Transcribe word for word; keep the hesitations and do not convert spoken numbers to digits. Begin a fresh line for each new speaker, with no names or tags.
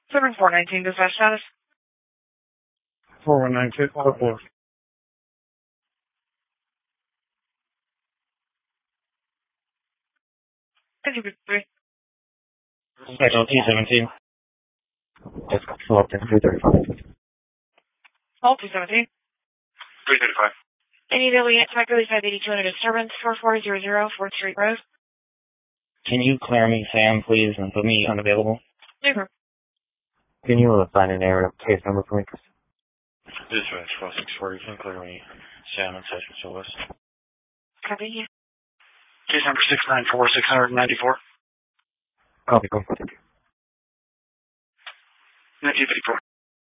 seven four nineteen, dispatch status.
four one nine two, four four.
fifty three.
Echo T seventeen. Just fill up to three thirty-five.
All two seventeen.
three thirty-five.
Any daily track release five eighty-two under disturbance, four four zero zero, fourth Street Road.
Can you clear me, Sam, please, and put me unavailable?
Super.
Can you assign an error case number for me?
Dispatch four six four, you can clear me, Sam and Session Service.
Copy, yeah.
Case number six nine four six nine four.
Copy, go for it.
nineteen fifty-four.